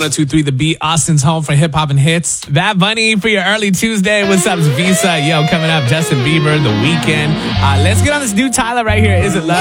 102.3 The Beat, Austin's home for hip hop and hits. That Bunny for your early Tuesday. What's up, Visa? Yo, coming up, Justin Bieber, The Weeknd. Let's get on this new Tyler right here. Is It Love?